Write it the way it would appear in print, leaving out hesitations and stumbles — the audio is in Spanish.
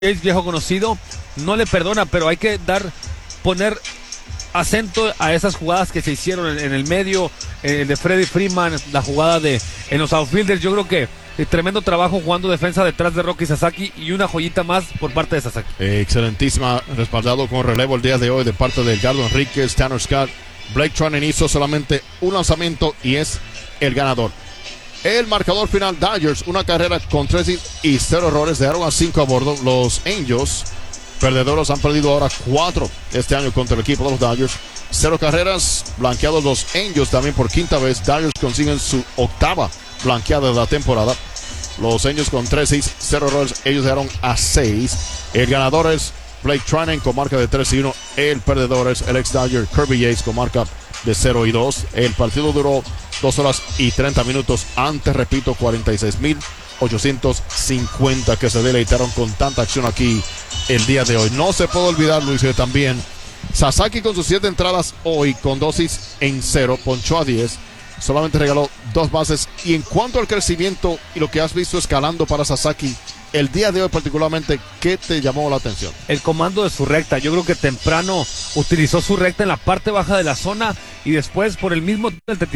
Es viejo conocido, no le perdona, pero hay que poner acento a esas jugadas que se hicieron en el medio, de Freddie Freeman, la jugada en los outfielders. Yo creo que tremendo trabajo jugando defensa detrás de Rocky Sasaki y una joyita más por parte de Sasaki. Excelentísima, respaldado con relevo el día de hoy de parte de Edgardo Enríquez, Tanner Scott. Blake Treinen hizo solamente un lanzamiento y es el ganador. El marcador final, Dodgers, una carrera con 3 y 0 errores, dejaron a 5 a bordo. Los Angels, perdedores, han perdido ahora 4 este año contra el equipo de los Dodgers. 0 carreras, blanqueados los Angels también por quinta vez. Dodgers consiguen su octava blanqueada de la temporada. Los Angels con 3-6, 0 errores, ellos dejaron a 6. El ganador es Blake Treinen con marca de 3-1. El perdedor es el ex Dodger Kirby Yates con marca de 0-2. El partido duró 2 horas y 30 minutos. Antes, repito, 46,850 que se deleitaron con tanta acción aquí el día de hoy. No se puede olvidar, Luis, que también Sasaki con sus 7 entradas hoy con 2-0, ponchó a 10. Solamente regaló 2 bases. Y en cuanto al crecimiento y lo que has visto escalando para Sasaki el día de hoy particularmente, ¿qué te llamó la atención? El comando de su recta. Yo creo que temprano utilizó su recta en la parte baja de la zona y después por el mismo